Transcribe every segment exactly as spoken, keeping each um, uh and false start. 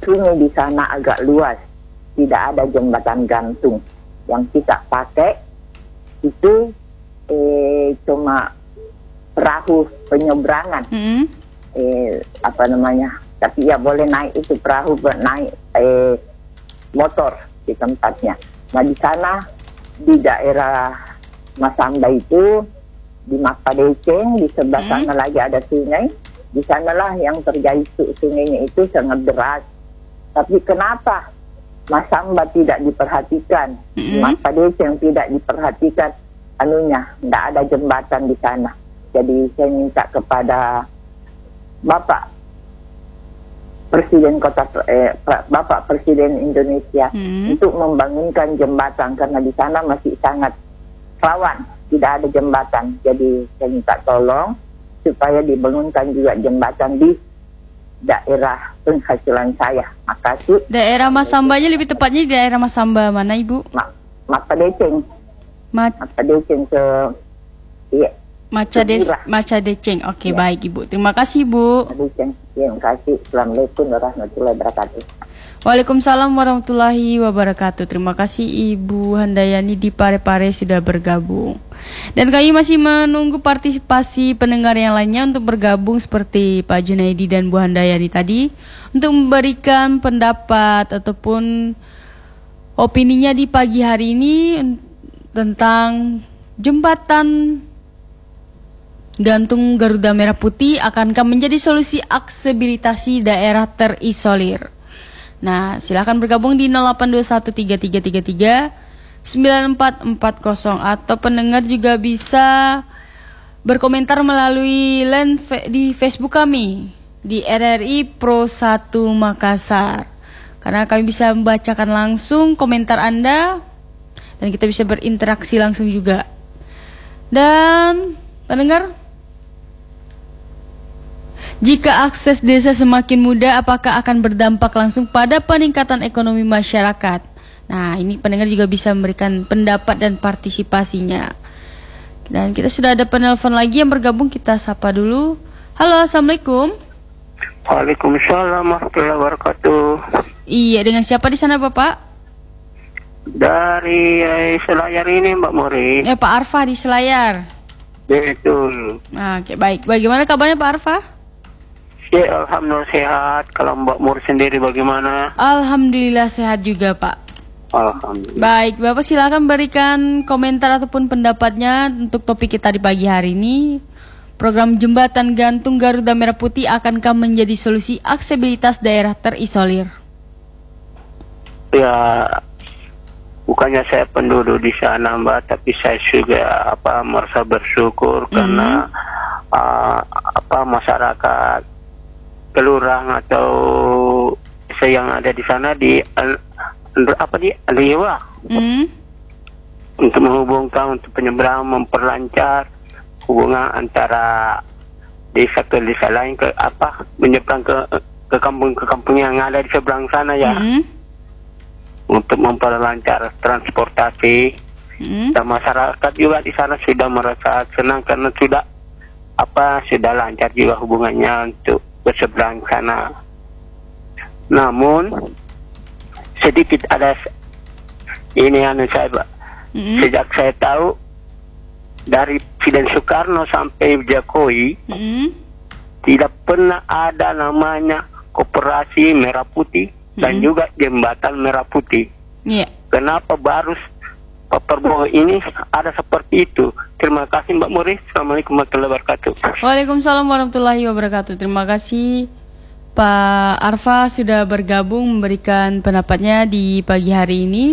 sungai di sana agak luas, tidak ada jembatan gantung. Yang kita pakai itu eh, cuma perahu penyeberangan, Mm-hmm. eh, apa namanya? Tapi ya boleh naik itu perahu naik eh, motor di tempatnya. Nah di sana di daerah Masamba itu di Makpadeceng di sebelah Mm-hmm. sana lagi ada sungai. Di sanalah yang terjadi sungainya itu sangat deras. Tapi kenapa Masamba tidak diperhatikan, Mm-hmm. Makpadeceng tidak diperhatikan, anunya, tidak ada jembatan di sana. Jadi saya minta kepada Bapak Presiden Kota eh, Bapak Presiden Indonesia Mm-hmm. untuk membangunkan jembatan karena di sana masih sangat rawan, tidak ada jembatan. Jadi saya minta tolong supaya dibangunkan juga jembatan di daerah penghasilan saya. Makasih. Daerah Masambanya lebih tepatnya di daerah Masamba mana Ibu? Mak Makpadeceng. Ma Makpadeceng ke iya. Macades Segera. Macadeceng. Oke, Ya. baik Ibu. Terima kasih Bu. Makpadeceng. Terima kasih. Assalamualaikum warahmatullahi wabarakatuh. Waalaikumsalam warahmatullahi wabarakatuh. Terima kasih Ibu Handayani di Parepare sudah bergabung. Dan kami masih menunggu partisipasi pendengar yang lainnya untuk bergabung seperti Pak Junaidi dan Bu Handayani tadi untuk memberikan pendapat ataupun opininya di pagi hari ini tentang jembatan gantung Garuda Merah Putih akankah menjadi solusi aksesibilitas daerah terisolir. Nah, silakan bergabung di nol delapan dua satu tiga tiga tiga tiga sembilan empat empat nol atau pendengar juga bisa berkomentar melalui line fe- di Facebook kami di R R I Pro satu Makassar. Karena kami bisa membacakan langsung komentar Anda dan kita bisa berinteraksi langsung juga. Dan pendengar, jika akses desa semakin mudah, apakah akan berdampak langsung pada peningkatan ekonomi masyarakat? Nah, ini pendengar juga bisa memberikan pendapat dan partisipasinya. Dan kita sudah ada penelpon lagi yang bergabung, kita sapa dulu. Halo, Assalamualaikum. Waalaikumsalam warahmatullahi wabarakatuh. Iya, dengan siapa di sana Bapak? Dari eh, Selayar ini Mbak Mori. Eh, Pak Arfa di Selayar. Betul. Nah, oke, baik. Bagaimana kabarnya Pak Arfa? Ya, alhamdulillah sehat. Kalau Mbak Mori sendiri bagaimana? Alhamdulillah sehat juga Pak. Alhamdulillah. Baik, Bapak silakan berikan komentar ataupun pendapatnya untuk topik kita di pagi hari ini. Program jembatan gantung Garuda Merah Putih akankah menjadi solusi aksesibilitas daerah terisolir? Ya, bukannya saya penduduk di sana Mbak, tapi saya juga apa merasa bersyukur Mm-hmm. karena uh, apa masyarakat kelurahan atau saya yang ada di sana di uh, apa di Liwa Hmm? untuk menghubungkan untuk penyeberangan memperlancar hubungan antara desa ke desa lain ke apa menyeberang ke ke kampung ke kampung yang ada di seberang sana ya. Hmm? Untuk memperlancar transportasi Hmm? dan masyarakat juga di sana sudah merasa senang karena sudah apa sudah lancar juga hubungannya untuk berseberang sana. Namun sedikit ada ini anu saya Pak. Hmm? Sejak saya tahu dari Presiden Soekarno sampai Jokowi Hmm? tidak pernah ada namanya koperasi Merah Putih dan Mm-hmm. juga jembatan Merah Putih. Iya. Kenapa baru Pak Prabowo ini ada seperti itu? Terima kasih Mbak Muri. Assalamualaikum warahmatullahi wabarakatuh. Waalaikumsalam warahmatullahi wabarakatuh. Terima kasih Pak Arfa sudah bergabung memberikan pendapatnya di pagi hari ini.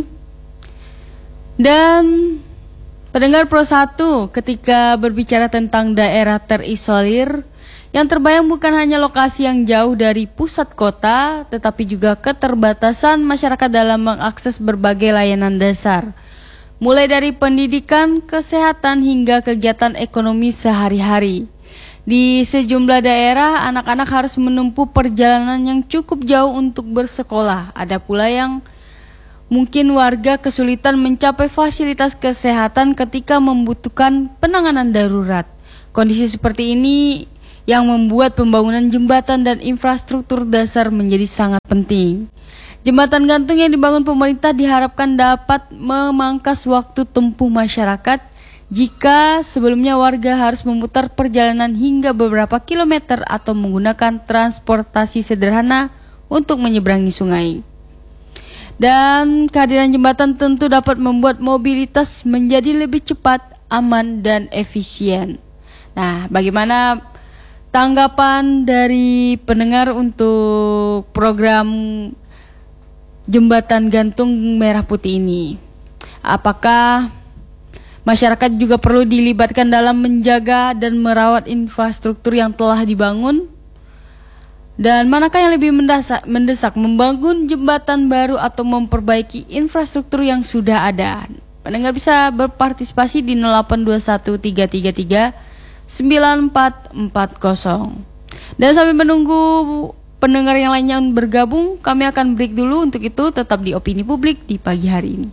Dan pendengar Pro satu, ketika berbicara tentang daerah terisolir, yang terbayang bukan hanya lokasi yang jauh dari pusat kota, tetapi juga keterbatasan masyarakat dalam mengakses berbagai layanan dasar. Mulai dari pendidikan, kesehatan, hingga kegiatan ekonomi sehari-hari. Di sejumlah daerah, anak-anak harus menempuh perjalanan yang cukup jauh untuk bersekolah. Ada pula yang mungkin warga kesulitan mencapai fasilitas kesehatan ketika membutuhkan penanganan darurat. Kondisi seperti ini yang membuat pembangunan jembatan dan infrastruktur dasar menjadi sangat penting. Jembatan gantung yang dibangun pemerintah diharapkan dapat memangkas waktu tempuh masyarakat jika sebelumnya warga harus memutar perjalanan hingga beberapa kilometer atau menggunakan transportasi sederhana untuk menyeberangi sungai. Dan kehadiran jembatan tentu dapat membuat mobilitas menjadi lebih cepat, aman, dan efisien. Nah, bagaimana tanggapan dari pendengar untuk program jembatan gantung merah putih ini? Apakah masyarakat juga perlu dilibatkan dalam menjaga dan merawat infrastruktur yang telah dibangun? Dan manakah yang lebih mendesak, mendesak membangun jembatan baru atau memperbaiki infrastruktur yang sudah ada? Pendengar bisa berpartisipasi di nol delapan dua satu tiga tiga tiga sembilan empat empat nol. Dan sambil menunggu pendengar yang lainnya bergabung, kami akan break dulu. Untuk itu tetap di Opini Publik di pagi hari ini.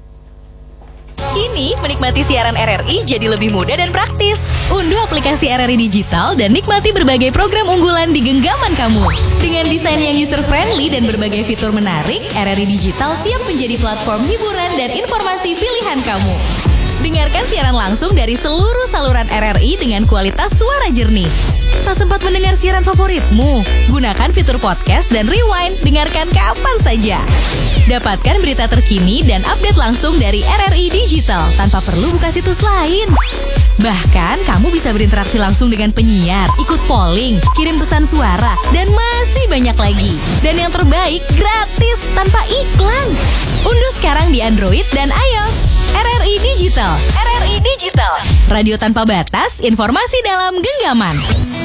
Kini menikmati siaran R R I jadi lebih mudah dan praktis. Unduh aplikasi R R I Digital dan nikmati berbagai program unggulan di genggaman kamu. Dengan desain yang user-friendly dan berbagai fitur menarik, R R I Digital siap menjadi platform hiburan dan informasi pilihan kamu. Dengarkan siaran langsung dari seluruh saluran R R I dengan kualitas suara jernih. Tak sempat mendengar siaran favoritmu? Gunakan fitur podcast dan rewind, dengarkan kapan saja. Dapatkan berita terkini dan update langsung dari R R I Digital tanpa perlu buka situs lain. Bahkan kamu bisa berinteraksi langsung dengan penyiar, ikut polling, kirim pesan suara, dan masih banyak lagi. Dan yang terbaik, gratis tanpa iklan. Unduh sekarang di Android dan iOS. R R I Digital. R R I Digital. Radio tanpa batas, informasi dalam genggaman.